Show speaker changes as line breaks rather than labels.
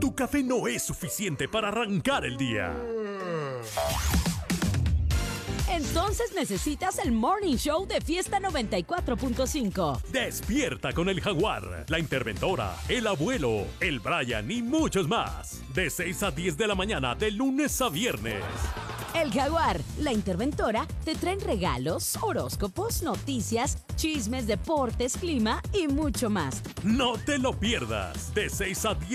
tu café no es suficiente para arrancar el día.
Entonces necesitas el Morning Show de Fiesta 94.5.
Despierta con el Jaguar, la interventora, el abuelo, el Brian y muchos más. De 6 a 10 de la mañana, de lunes a viernes.
El Jaguar, la interventora, te traen regalos, horóscopos, noticias, chismes, deportes, clima y mucho más.
No te lo pierdas. De 6 a 10